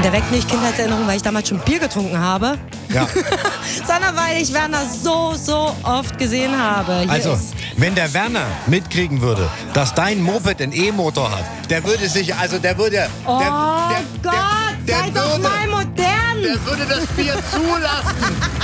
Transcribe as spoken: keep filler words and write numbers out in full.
Und der weckt nicht Kindheitserinnerungen, weil ich damals schon Bier getrunken habe. Ja. Sondern weil ich Werner so, so oft gesehen habe. Hier Also, ist wenn der Werner mitkriegen würde, dass dein Moped einen E-Motor hat, der würde sich, also der würde... Oh der, der, Gott, der, sei der doch würde, mal modern! Der würde das Bier zulassen.